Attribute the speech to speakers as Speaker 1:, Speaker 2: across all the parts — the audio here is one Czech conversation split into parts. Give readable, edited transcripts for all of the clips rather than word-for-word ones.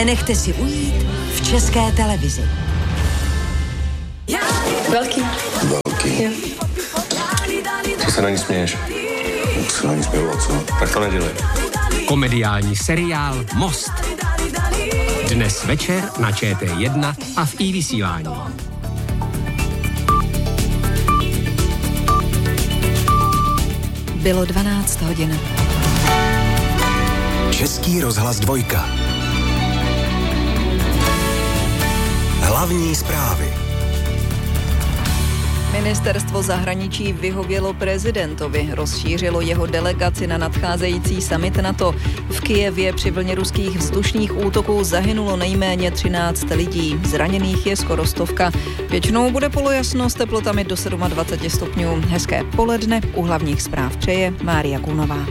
Speaker 1: Nenechte si ujít v České televizi.
Speaker 2: Velký. Jo.
Speaker 3: Co se na ní směješ? Se na ní směju, co? Tak to nedělej.
Speaker 4: Komediální seriál Most. Dnes večer na ČT1 a v iVysílání.
Speaker 5: Bylo 12 hodin.
Speaker 6: Český rozhlas 2. Hlavní zprávy.
Speaker 5: Ministerstvo zahraničí vyhovělo prezidentovi, rozšířilo jeho delegaci na nadcházející summit NATO. V Kyjevě při vlně ruských vzdušných útoků zahynulo nejméně 13 lidí. Zraněných je skoro 100. Většinou bude polojasno s teplotami do 27 stupňů. Hezké poledne, u hlavních zpráv přeje Mária Kunová.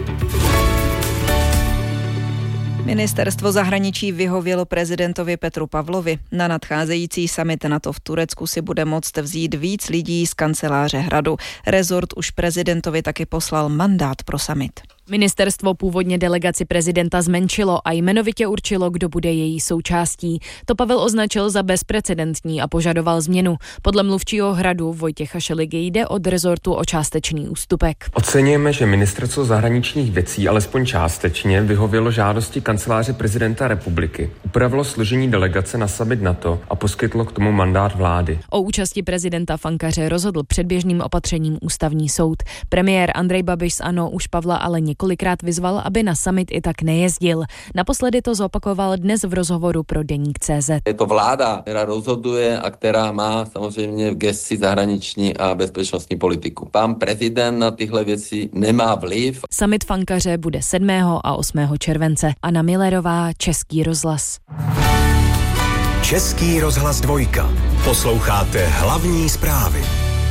Speaker 5: Ministerstvo zahraničí vyhovělo prezidentovi Petru Pavlovi. Na nadcházející summit NATO v Turecku si bude moct vzít víc lidí z kanceláře Hradu. Rezort už prezidentovi taky poslal mandát pro summit.
Speaker 2: Ministerstvo původně delegaci prezidenta zmenšilo a jmenovitě určilo, kdo bude její součástí. To Pavel označil za bezprecedentní a požadoval změnu. Podle mluvčího Hradu Vojtěcha Šeligy jde od rezortu o částečný ústupek.
Speaker 7: Oceňujeme, že Ministerstvo zahraničních věcí alespoň částečně vyhovělo žádosti kanceláře prezidenta republiky, upravilo složení delegace na summit NATO a poskytlo k tomu mandát vlády.
Speaker 2: O účasti prezidenta v Ankaře rozhodl předběžným opatřením ústavní soud. Premiér Andrej Babiš z ANO už Pavla ale několikrát vyzval, aby na summit i tak nejezdil. Naposledy to zopakoval dnes v rozhovoru pro Deník.cz.
Speaker 8: Je to vláda, která rozhoduje a která má samozřejmě v gesci zahraniční a bezpečnostní politiku. Pan prezident na tyhle věci nemá vliv.
Speaker 2: Summit v Ankaře bude 7. a 8. července. Anna Millerová, Český rozhlas.
Speaker 6: Český rozhlas 2. Posloucháte hlavní zprávy.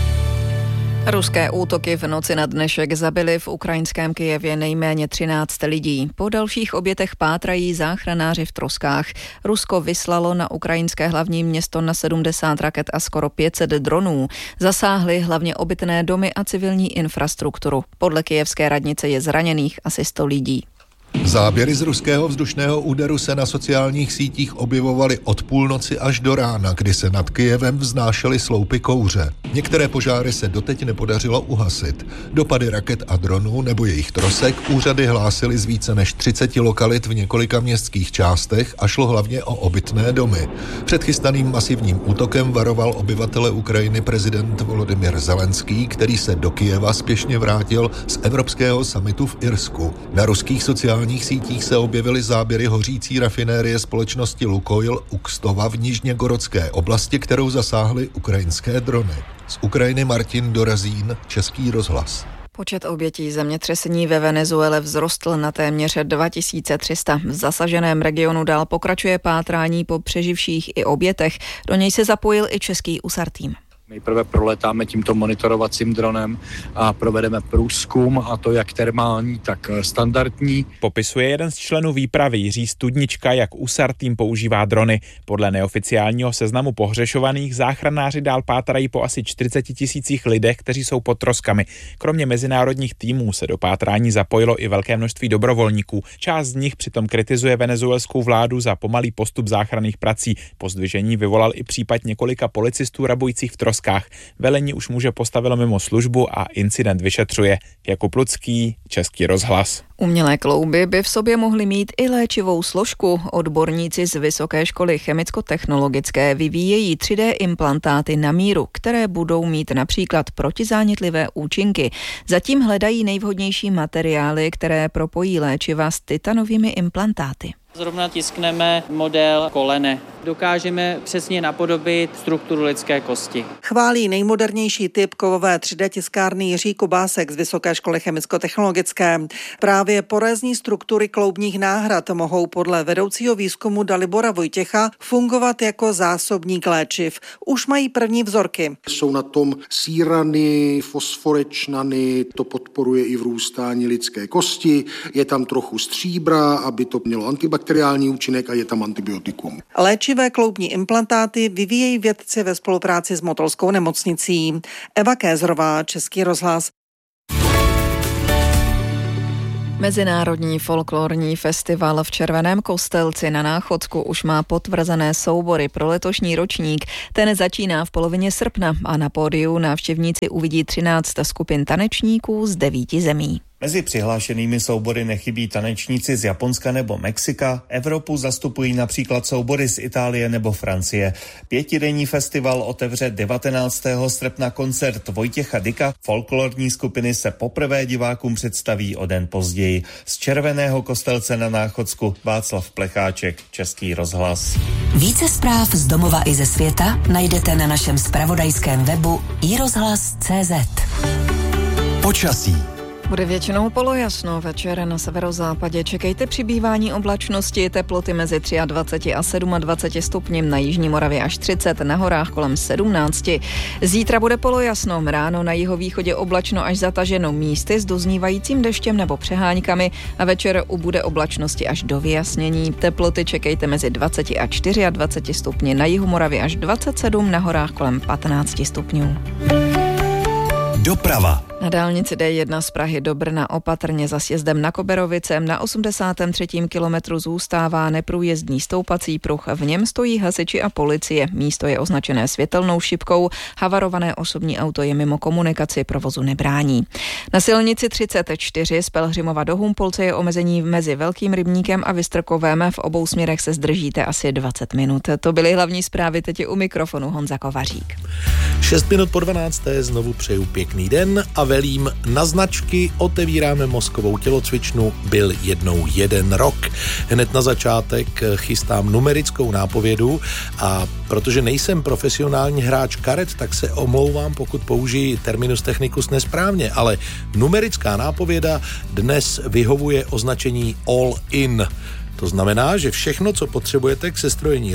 Speaker 5: Ruské útoky v noci na dnešek zabily v ukrajinském Kyjevě nejméně 13 lidí. Po dalších obětech pátrají záchranáři v troskách. Rusko vyslalo na ukrajinské hlavní město na 70 raket a skoro 500 dronů. Zasáhly hlavně obytné domy a civilní infrastrukturu. Podle kyjevské radnice je zraněných asi 100 lidí.
Speaker 9: Záběry z ruského vzdušného úderu se na sociálních sítích objevovaly od půlnoci až do rána, kdy se nad Kyjevem vznášely sloupy kouře. Některé požáry se doteď nepodařilo uhasit. Dopady raket a dronů nebo jejich trosek úřady hlásily z více než 30 lokalit v několika městských částech a šlo hlavně o obytné domy. Před chystaným masivním útokem varoval obyvatele Ukrajiny prezident Volodymyr Zelenský, který se do Kyjeva spěšně vrátil z evropského summitu v Irsku. Na ruských sociálních sítích se objevily záběry hořící rafinérie společnosti Lukoil u Kstova v Nižněgorodské oblasti, kterou zasáhly ukrajinské drony. Z Ukrajiny Martin Dorazín, Český rozhlas.
Speaker 5: Počet obětí zemětřesení ve Venezuele vzrostl na téměř 2300. V zasaženém regionu dál pokračuje pátrání po přeživších i obětech. Do něj se zapojil i český USAR tým.
Speaker 10: Nejprve proletáme tímto monitorovacím dronem a provedeme průzkum, a to jak termální, tak standardní.
Speaker 11: Popisuje jeden z členů výpravy Jiří Studnička, jak USAR tým používá drony. Podle neoficiálního seznamu pohřešovaných záchranáři dál pátrají po asi 40 000 lidech, kteří jsou pod troskami. Kromě mezinárodních týmů se do pátrání zapojilo i velké množství dobrovolníků. Část z nich přitom kritizuje venezuelskou vládu za pomalý postup záchranných prací. Pozdvižení vyvolal i případ několika policistů rabujících v troskách. Velení už muže postavilo mimo službu a incident vyšetřuje. Jakub Lucký, Český rozhlas.
Speaker 5: Umělé klouby by v sobě mohly mít i léčivou složku. Odborníci z Vysoké školy chemicko-technologické vyvíjejí 3D implantáty na míru, které budou mít například protizánětlivé účinky. Zatím hledají nejvhodnější materiály, které propojí léčiva s titanovými implantáty.
Speaker 12: Zrovna tiskneme model kolene. Dokážeme přesně napodobit strukturu lidské kosti.
Speaker 13: Chválí nejmodernější typ kovové 3D tiskárny Jiří Kubásek z Vysoké školy chemicko-technologické. Právě porézní struktury kloubních náhrad mohou podle vedoucího výzkumu Dalibora Vojtěcha fungovat jako zásobník léčiv. Už mají první vzorky.
Speaker 14: Jsou na tom sírany, fosforečnany, to podporuje i vrůstání lidské kosti. Je tam trochu stříbra, aby to mělo antibakteriální účinek, a je tam antibiotikum.
Speaker 13: Léčivé kloubní implantáty vyvíjejí vědci ve spolupráci s Motolskou nemocnicí. Eva Kézrová, Český rozhlas.
Speaker 5: Mezinárodní folklorní festival v Červeném Kostelci na Náchodsku už má potvrzené soubory pro letošní ročník. Ten začíná v polovině srpna a na pódiu návštěvníci uvidí 13 skupin tanečníků z 9 zemí.
Speaker 15: Mezi přihlášenými soubory nechybí tanečníci z Japonska nebo Mexika, Evropu zastupují například soubory z Itálie nebo Francie. 5denní festival otevře 19. srpna koncert Vojtěcha Dyka. Folklorní skupiny se poprvé divákům představí o den později. Z Červeného Kostelce na Náchodsku Václav Plecháček, Český rozhlas.
Speaker 1: Více zpráv z domova i ze světa najdete na našem zpravodajském webu iRozhlas.cz.
Speaker 6: Počasí.
Speaker 5: Bude většinou polojasno, večer na severozápadě čekejte přibývání oblačnosti, teploty mezi 23 a 27 stupni, na jižní Moravě až 30, na horách kolem 17. Zítra bude polojasno, ráno na jihovýchodě oblačno až zataženo, místy s doznívajícím deštěm nebo přeháňkami a večer ubude oblačnosti až do vyjasnění. Teploty čekejte mezi 20 a 24 stupni, na jihu Moravy až 27, na horách kolem 15 stupňů.
Speaker 6: Doprava.
Speaker 5: Na dálnici D1 z Prahy do Brna opatrně za sjezdem na Koberovice na 83. kilometru zůstává neprůjezdný stoupací pruh. V něm stojí hasiči a policie. Místo je označené světelnou šipkou. Havarované osobní auto je mimo komunikaci, provozu nebrání. Na silnici 34 z Pelhřimova do Humpolce je omezení mezi Velkým Rybníkem a Vystrkovem. V obou směrech se zdržíte asi 20 minut. To byly hlavní zprávy, teď je u mikrofonu Honza Kovařík.
Speaker 16: 6 minut po 12. znovu přeju pěkný den a velím na značky. Otevíráme mozkovou tělocvičnu Byl jednou jeden rok. Hned na začátek chystám numerickou nápovědu a protože nejsem profesionální hráč karet, tak se omlouvám, pokud použiji terminus technicus nesprávně, ale numerická nápověda dnes vyhovuje označení all in. To znamená, že všechno, co potřebujete k sestrojení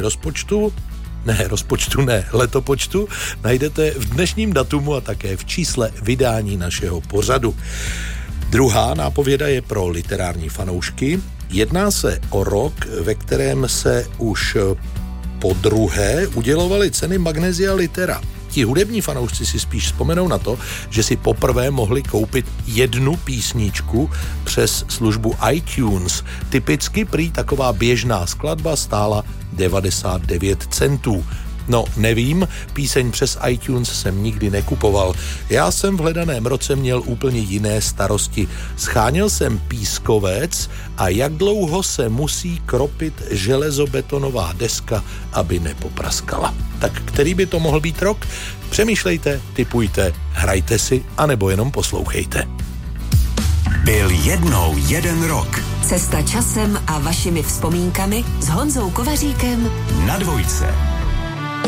Speaker 16: letopočtu, najdete v dnešním datumu a také v čísle vydání našeho pořadu. Druhá nápověda je pro literární fanoušky. Jedná se o rok, ve kterém se už po druhé udělovaly ceny Magnesia Litera. Ti hudební fanoušci si spíš vzpomenou na to, že si poprvé mohli koupit jednu písničku přes službu iTunes. Typicky prý taková běžná skladba stála 99 centů. No, nevím, píseň přes iTunes jsem nikdy nekupoval. Já jsem v hledaném roce měl úplně jiné starosti. Scháněl jsem pískovec a jak dlouho se musí kropit železobetonová deska, aby nepopraskala. Tak který by to mohl být rok? Přemýšlejte, tipujte, hrajte si, anebo jenom poslouchejte.
Speaker 6: Byl jednou jeden rok.
Speaker 1: Cesta časem a vašimi vzpomínkami s Honzou Kovaříkem
Speaker 6: na Dvojce.